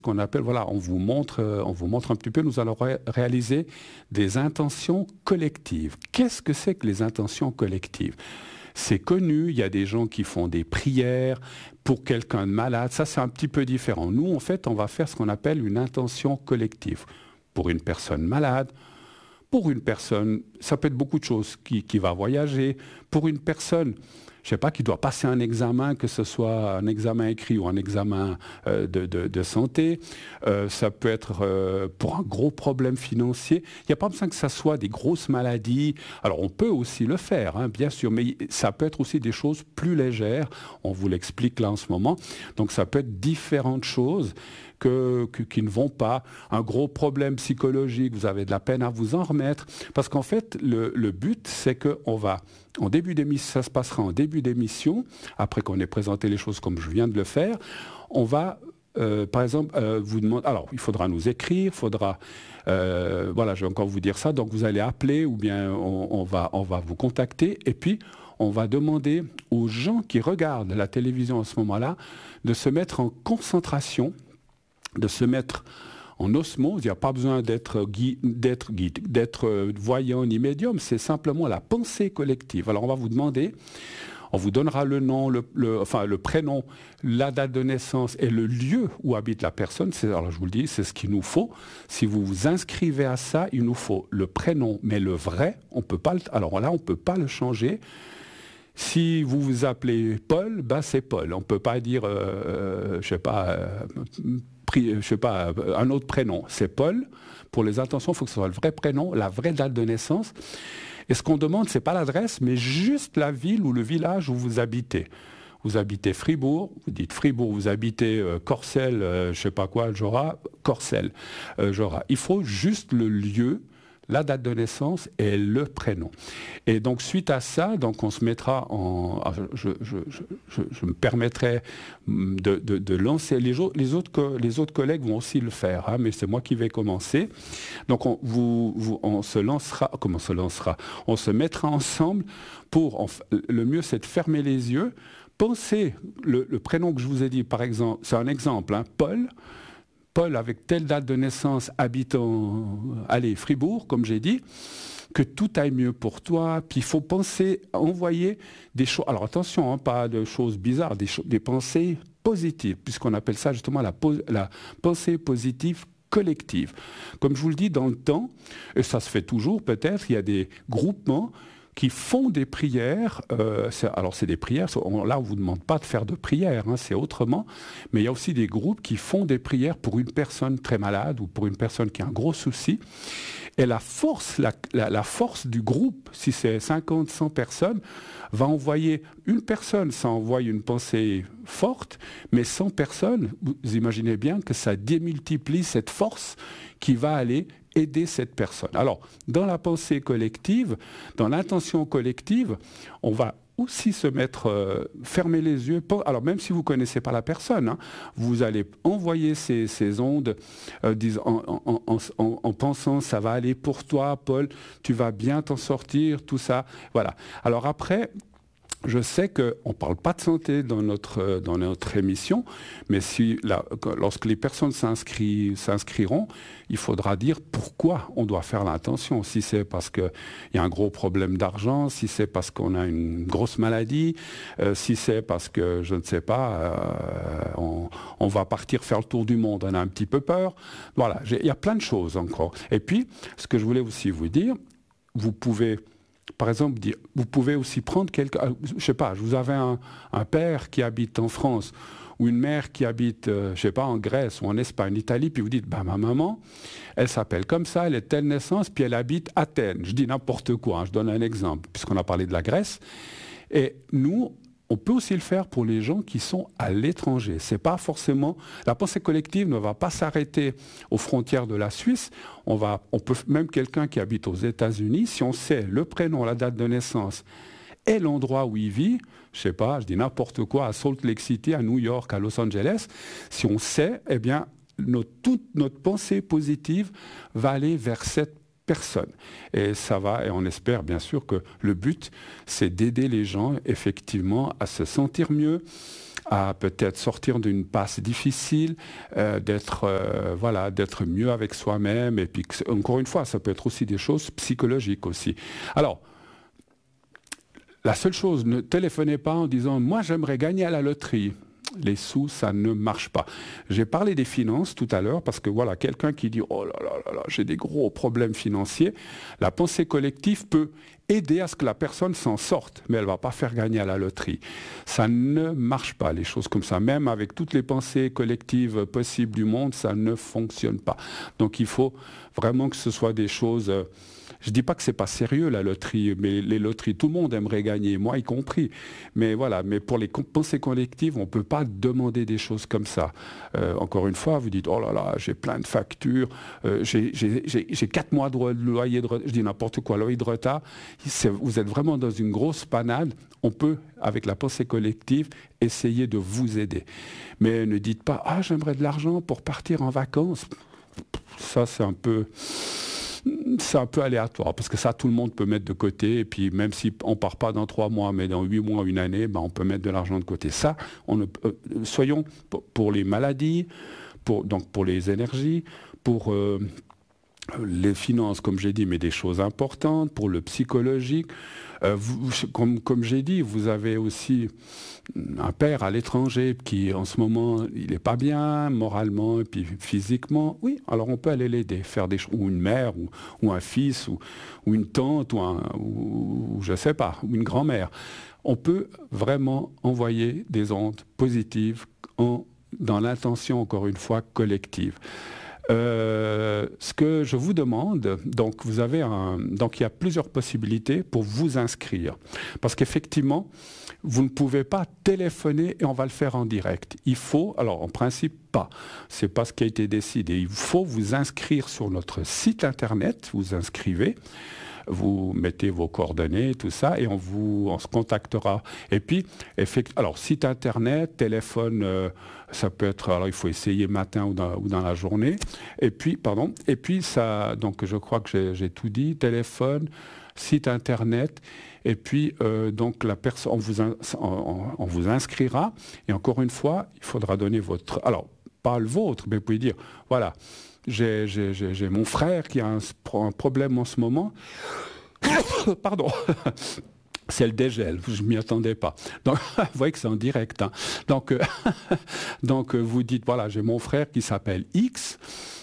qu'on appelle, voilà, on vous montre un petit peu, nous allons réaliser des intentions collectives. Qu'est-ce que c'est que les intentions collectives? C'est connu, il y a des gens qui font des prières pour quelqu'un de malade, ça c'est un petit peu différent. Nous, en fait, on va faire ce qu'on appelle une intention collective. Pour une personne malade, pour une personne, ça peut être beaucoup de choses, qui va voyager, pour une personne, je ne sais pas, qui doit passer un examen, que ce soit un examen écrit ou un examen de santé. Ça peut être pour un gros problème financier. Il n'y a pas besoin que ça soit des grosses maladies. Alors on peut aussi le faire, hein, bien sûr, mais ça peut être aussi des choses plus légères. On vous l'explique là en ce moment. Donc ça peut être différentes choses qui ne vont pas. Un gros problème psychologique, vous avez de la peine à vous en remettre. Parce qu'en fait, le but, c'est qu'on va, en début d'émission, ça se passera en début d'émission, après qu'on ait présenté les choses comme je viens de le faire, on va, par exemple, vous demander, alors il faudra nous écrire, voilà, je vais encore vous dire ça, donc vous allez appeler ou bien on va vous contacter et puis on va demander aux gens qui regardent la télévision à ce moment-là de se mettre en concentration, de se mettre en osmose. Il n'y a pas besoin d'être voyant ni médium, c'est simplement la pensée collective. Alors on va vous demander, on vous donnera le nom, le prénom, la date de naissance et le lieu où habite la personne. Alors je vous le dis, c'est ce qu'il nous faut. Si vous vous inscrivez à ça, il nous faut le prénom, mais le vrai, on peut pas. Alors là, on ne peut pas le changer. Si vous vous appelez Paul, c'est Paul. On ne peut pas dire, un autre prénom. C'est Paul. Pour les intentions, il faut que ce soit le vrai prénom, la vraie date de naissance. Et ce qu'on demande, ce n'est pas l'adresse, mais juste la ville ou le village où vous habitez. Vous habitez Fribourg, vous dites Fribourg, vous habitez Corcelles, Jorat, Corcelles, Jorat. Il faut juste le lieu, la date de naissance et le prénom. Et donc, suite à ça, donc on se mettra en... Je me permettrai de lancer... Les autres collègues vont aussi le faire, hein, mais c'est moi qui vais commencer. Donc, on se lancera... Comment on se lancera? On se mettra ensemble pour... Le mieux, c'est de fermer les yeux. Pensez, le prénom que je vous ai dit, par exemple, c'est un exemple, hein, Paul, avec telle date de naissance, habitant, Fribourg, comme j'ai dit, que tout aille mieux pour toi. Puis il faut penser, envoyer des choses. Alors attention, hein, pas de choses bizarres, des pensées positives, puisqu'on appelle ça justement la pensée positive collective. Comme je vous le dis, dans le temps, et ça se fait toujours peut-être, il y a des groupements qui font des prières. Alors c'est des prières, là on ne vous demande pas de faire de prières, hein, c'est autrement, mais il y a aussi des groupes qui font des prières pour une personne très malade ou pour une personne qui a un gros souci. Et la force du groupe, si c'est 50, 100 personnes, va envoyer une personne, ça envoie une pensée forte, mais 100 personnes, vous imaginez bien que ça démultiplie cette force qui va aller aider cette personne. Alors, dans la pensée collective, dans l'intention collective, on va aussi se mettre, fermer les yeux. Alors, même si vous ne connaissez pas la personne, hein, vous allez envoyer ces ondes en pensant « ça va aller pour toi, Paul, tu vas bien t'en sortir », tout ça. Voilà. Alors après... Je sais qu'on ne parle pas de santé dans notre émission, mais lorsque les personnes s'inscriront, il faudra dire pourquoi on doit faire l'intention. Si c'est parce qu'il y a un gros problème d'argent, si c'est parce qu'on a une grosse maladie, si c'est parce que, je ne sais pas, on va partir faire le tour du monde, on a un petit peu peur. Voilà, il y a plein de choses encore. Et puis, ce que je voulais aussi vous dire, vous pouvez... Par exemple, vous pouvez aussi prendre quelqu'un, je ne sais pas, vous avez un père qui habite en France ou une mère qui habite, je ne sais pas, en Grèce ou en Espagne, en Italie, puis vous dites, ma maman, elle s'appelle comme ça, elle est telle naissance, puis elle habite Athènes. Je dis n'importe quoi, hein, je donne un exemple, puisqu'on a parlé de la Grèce. Et nous, on peut aussi le faire pour les gens qui sont à l'étranger. C'est pas forcément... La pensée collective ne va pas s'arrêter aux frontières de la Suisse. On peut même quelqu'un qui habite aux États-Unis, si on sait le prénom, la date de naissance et l'endroit où il vit, je sais pas, je dis n'importe quoi, à Salt Lake City, à New York, à Los Angeles, si on sait, eh bien, toute notre pensée positive va aller vers cette personne. Et ça va, et on espère bien sûr que le but, c'est d'aider les gens effectivement à se sentir mieux, à peut-être sortir d'une passe difficile, d'être mieux avec soi-même. Et puis, encore une fois, ça peut être aussi des choses psychologiques aussi. Alors, la seule chose, ne téléphonez pas en disant « moi j'aimerais gagner à la loterie ». Les sous, ça ne marche pas. J'ai parlé des finances tout à l'heure parce que voilà, quelqu'un qui dit « oh là là là là, j'ai des gros problèmes financiers », la pensée collective peut aider à ce que la personne s'en sorte, mais elle ne va pas faire gagner à la loterie. Ça ne marche pas, les choses comme ça. Même avec toutes les pensées collectives possibles du monde, ça ne fonctionne pas. Donc il faut vraiment que ce soit des choses... je ne dis pas que c'est pas sérieux la loterie, mais les loteries, tout le monde aimerait gagner, moi y compris. Mais voilà, mais pour les pensées collectives, on ne peut pas demander des choses comme ça. Encore une fois, vous dites, oh là là, j'ai plein de factures, j'ai 4 mois de loyer de retard, je dis n'importe quoi, loyer de retard. Vous êtes vraiment dans une grosse panade. On peut, avec la pensée collective, essayer de vous aider. Mais ne dites pas, ah, j'aimerais de l'argent pour partir en vacances. Ça, c'est un peu aléatoire, parce que ça, tout le monde peut mettre de côté, et puis même si on ne part pas dans 3 mois, mais dans 8 mois, une année, on peut mettre de l'argent de côté. Ça, soyons pour les maladies, donc pour les énergies, pour les finances, comme j'ai dit, mais des choses importantes, pour le psychologique. Comme j'ai dit, vous avez aussi un père à l'étranger qui, en ce moment, il n'est pas bien moralement et puis physiquement. Oui, alors on peut aller l'aider, faire des choses, ou une mère, ou un fils, ou une tante, ou je ne sais pas, ou une grand-mère. On peut vraiment envoyer des ondes positives dans l'intention, encore une fois, collective. Ce que je vous demande, donc il y a plusieurs possibilités pour vous inscrire. Parce qu'effectivement, vous ne pouvez pas téléphoner et on va le faire en direct. Il faut, alors en principe pas, c'est pas ce qui a été décidé. Il faut vous inscrire sur notre site internet, vous inscrivez. Vous mettez vos coordonnées, tout ça, et on se contactera. Et puis, alors, site internet, téléphone, ça peut être, alors il faut essayer matin ou dans la journée. Et puis, ça, donc je crois que j'ai tout dit, téléphone, site internet, et puis, donc la personne, on vous inscrira, et encore une fois, il faudra donner votre, alors, pas le vôtre, mais vous pouvez dire, voilà, j'ai mon frère qui a un problème en ce moment. Pardon. C'est le dégel, je ne m'y attendais pas. Donc, vous voyez que c'est en direct. Hein. Donc, vous dites, voilà, j'ai mon frère qui s'appelle X.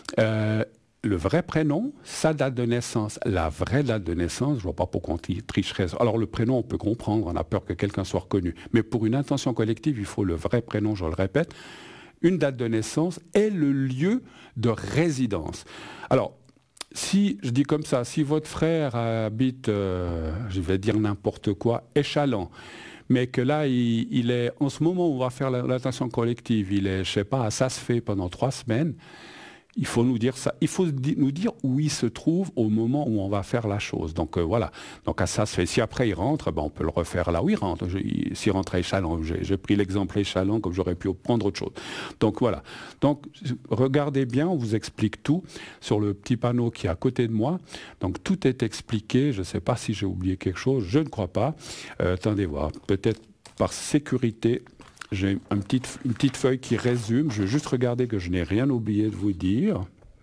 Le vrai prénom, sa date de naissance, la vraie date de naissance, je ne vois pas pourquoi on tricherait. Alors le prénom, on peut comprendre, on a peur que quelqu'un soit reconnu. Mais pour une intention collective, il faut le vrai prénom, je le répète. Une date de naissance et le lieu de résidence. Alors, si, je dis comme ça, si votre frère habite, je vais dire n'importe quoi, Échalon, mais que là, il est, en ce moment où on va faire l'attention collective, il est, je ne sais pas, à Saas-Fee pendant 3 semaines, il faut nous dire ça. Il faut nous dire où il se trouve au moment où on va faire la chose. Donc voilà. Donc à ça se fait. Si après il rentre, on peut le refaire là où il rentre. S'il rentre à Échalon, j'ai pris l'exemple Échalon comme j'aurais pu prendre autre chose. Donc voilà. Donc regardez bien, on vous explique tout sur le petit panneau qui est à côté de moi. Donc tout est expliqué. Je ne sais pas si j'ai oublié quelque chose. Je ne crois pas. Attendez voir. Peut-être par sécurité. J'ai une petite feuille qui résume. Je vais juste regarder que je n'ai rien oublié de vous dire.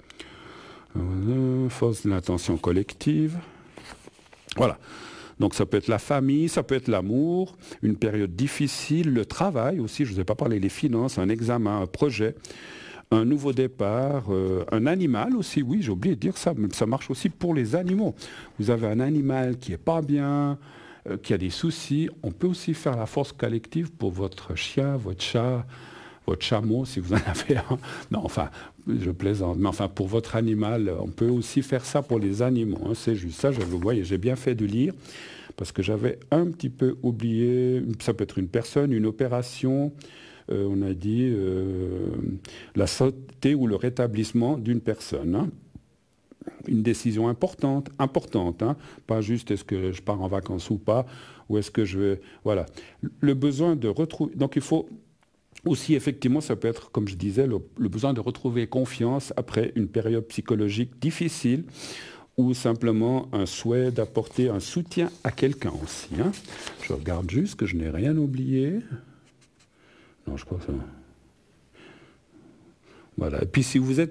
Force de l'attention collective. Voilà. Donc ça peut être la famille, ça peut être l'amour, une période difficile, le travail aussi, je ne vous ai pas parlé, les finances, un examen, un projet, un nouveau départ, un animal aussi, oui, j'ai oublié de dire ça, mais ça marche aussi pour les animaux. Vous avez un animal qui n'est pas bien, qui a des soucis, on peut aussi faire la force collective pour votre chien, votre chat, votre chameau, si vous en avez un. Non, enfin, je plaisante. Mais enfin, pour votre animal, on peut aussi faire ça pour les animaux. Hein, c'est juste ça, vous voyez, j'ai bien fait de lire, parce que j'avais un petit peu oublié, ça peut être une personne, une opération, on a dit la santé ou le rétablissement d'une personne. Hein. Une décision importante, hein, pas juste est-ce que je pars en vacances ou pas, ou est-ce que je vais... Voilà. Le besoin de retrouver... Donc il faut aussi, effectivement, ça peut être, comme je disais, le besoin de retrouver confiance après une période psychologique difficile, ou simplement un souhait d'apporter un soutien à quelqu'un aussi. Hein. Je regarde juste que je n'ai rien oublié. Non, je crois que ça... Voilà. Et puis si vous êtes